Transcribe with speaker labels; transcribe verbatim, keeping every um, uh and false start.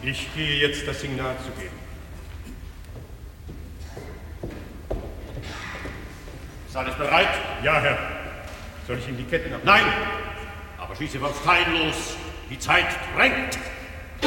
Speaker 1: Ich gehe jetzt das Signal zu geben.
Speaker 2: Ist alles bereit?
Speaker 1: Ja, Herr. Soll ich ihm die Ketten ab?
Speaker 2: Nein! Aber schieße vom Stein los. Die Zeit drängt.